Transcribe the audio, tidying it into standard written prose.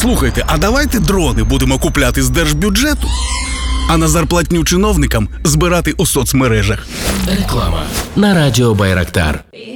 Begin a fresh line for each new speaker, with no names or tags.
Слухайте, а давайте дрони будемо купляти з держбюджету, а на зарплатню чиновникам збирати у соцмережах.
Реклама на радіо Байрактар.